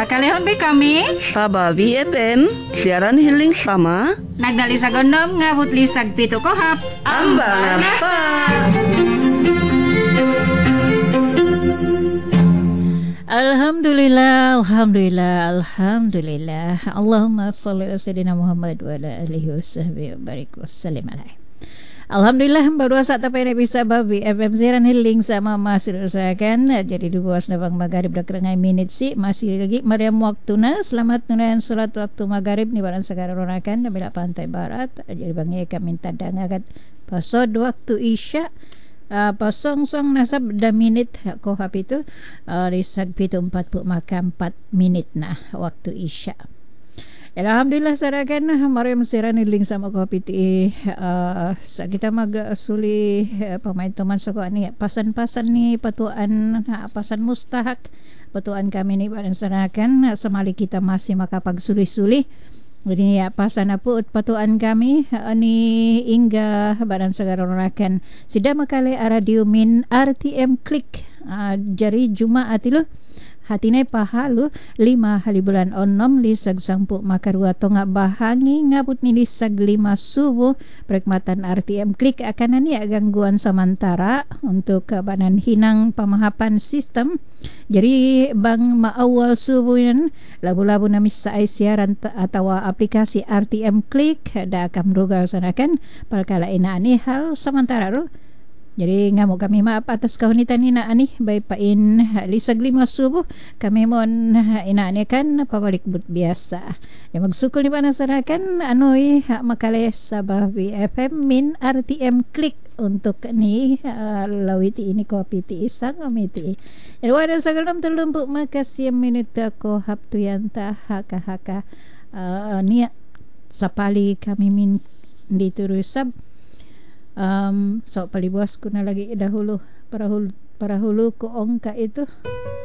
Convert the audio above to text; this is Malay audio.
Pakalehon be kami Sabah VFM, siaran healing sama. nagdali sa gondom ngabot lisag pito kohap. Ambang asa. Alhamdulillah, alhamdulillah, alhamdulillah. Allahumma salli ala sayyidina Muhammad wa ala alihi wasahbihi wa barik wasallim alaihi. Alhamdulillah baru saat apa yang bisa babi FM siaran healing sama masih usahakan jadi di bawah nabang maghrib dah kerengai minit si masih lagi meriam waktuna selamat tunaian solat waktu maghrib ni barang sekarang ronakan bila pantai barat jadi bang Eka minta dangakan pasod waktu isya pasong nasab dah minit ko hap itu risag pitu 40 maka 4 minit nah waktu isya. Alhamdulillah sarakan mariam siaran healing sama kopi ti sa kita magasuli pemain teman sako ni pasan-pasan ni patuan pasan mustahak patuan kami ni barang sarakan semali kita masih makapagsuli-suli jadi pasan apa patuan kami ni hingga barang sagaronakan sida makale radio min RTM klik jari Jumaat itu hatinay pahalu 5 hari bulan onom lisag sangpu makarua tonga bahangi ngabut ni lisag 5 subuh perkhidmatan RTM klik akan ni gangguan sementara untuk kebanan hinang pemahapan sistem jadi bang maawal subuh yan labu-labu na misa ay siaran atau aplikasi RTM klik da akan merugal sanakan palkala ina ni hal sementara ro. Jadi ngamuk kami maaf atas kahunitan ina ani bay pain lisag 5 subuh kami mon ina ani kan pabalik but biasa. Yang magsukul ni panasarakan anoy makale Sabah BFM min RTM klik untuk ni lawiti ini kopi ti isang omiti. Jadi wala sa galam tulumpu makasih minit ko haptuyanta haka niya sapali kami min diturusab so palibuas ko na lagi dahulu para hulu ko ongka itu